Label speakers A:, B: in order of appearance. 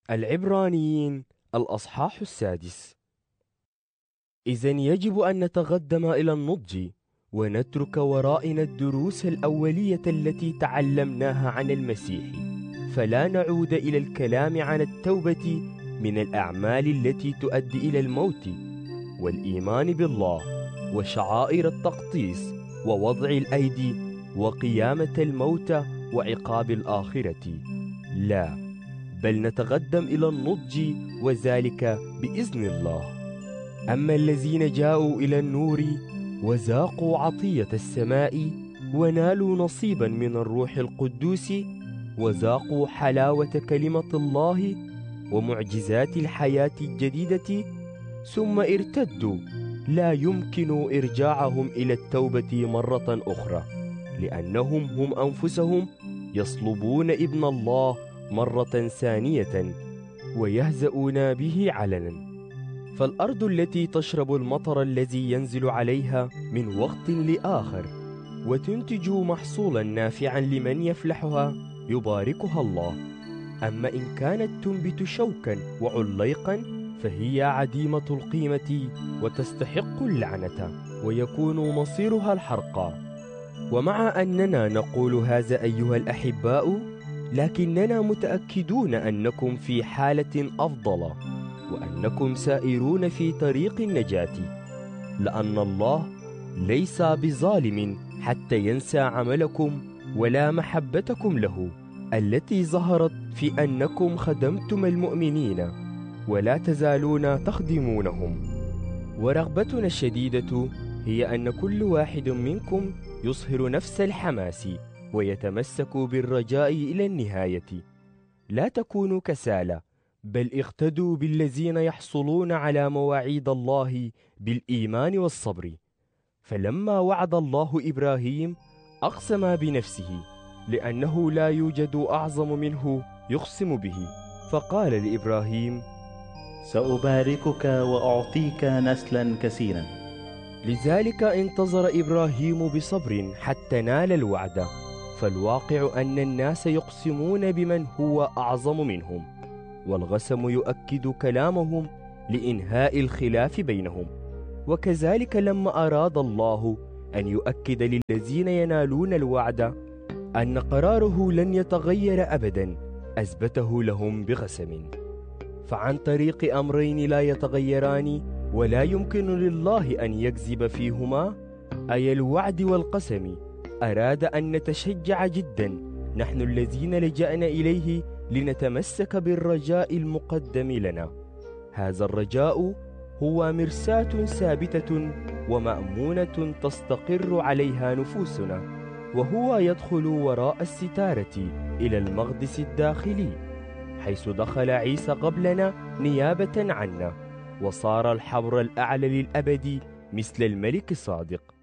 A: العبرانيين الأصحاح 6. إذن يجب أن نتقدم إلى النضج ونترك ورائنا الدروس الأولية التي تعلمناها عن المسيح، فلا نعود إلى الكلام عن التوبة من الأعمال التي تؤدي إلى الموت، والإيمان بالله وشعائر التقديس ووضع الأيدي وقيامة الموتى وعقاب الآخرة. لا، بل نتقدم إلى النضج، وذلك بإذن الله. أما الذين جاءوا إلى النور وذاقوا عطية السماء ونالوا نصيبا من الروح القدوس وذاقوا حلاوة كلمة الله ومعجزات الحياة الجديدة ثم ارتدوا، لا يمكن إرجاعهم إلى التوبة مرة أخرى، لأنهم هم أنفسهم يصلبون ابن الله مرة ثانية ويهزؤون به علنا. فالأرض التي تشرب المطر الذي ينزل عليها من وقت لآخر وتنتج محصولا نافعا لمن يفلحها يباركها الله. أما إن كانت تنبت شوكا وعليقا فهي عديمة القيمة وتستحق اللعنة ويكون مصيرها الحرق. ومع أننا نقول هذا أيها الأحباء، لكننا متأكدون أنكم في حالة أفضل وأنكم سائرون في طريق النجاة، لأن الله ليس بظالم حتى ينسى عملكم ولا محبتكم له التي ظهرت في أنكم خدمتم المؤمنين ولا تزالون تخدمونهم. ورغبتنا الشديدة هي أن كل واحد منكم يظهر نفس الحماس ويتمسك بالرجاء إلى النهاية. لا تكونوا كسالى، بل اقتدوا بالذين يحصلون على مواعيد الله بالإيمان والصبر. فلما وعد الله إبراهيم أقسم بنفسه، لأنه لا يوجد أعظم منه يقسم به، فقال لإبراهيم:
B: سأباركك وأعطيك نسلا كثيرا.
A: لذلك انتظر إبراهيم بصبر حتى نال الوعد. فالواقع أن الناس يقسمون بمن هو أعظم منهم، والقسم يؤكد كلامهم لإنهاء الخلاف بينهم. وكذلك لما أراد الله أن يؤكد للذين ينالون الوعد أن قراره لن يتغير أبدا، أثبته لهم بقسم. فعن طريق أمرين لا يتغيران ولا يمكن لله أن يكذب فيهما، أي الوعد والقسم، أراد أن نتشجع جدا نحن الذين لجأنا إليه لنتمسك بالرجاء المقدم لنا. هذا الرجاء هو مرساة ثابتة ومأمونة تستقر عليها نفوسنا، وهو يدخل وراء الستارة إلى المقدس الداخلي، حيث دخل عيسى قبلنا نيابة عنا وصار الحبر الأعلى للأبد مثل الملك الصادق.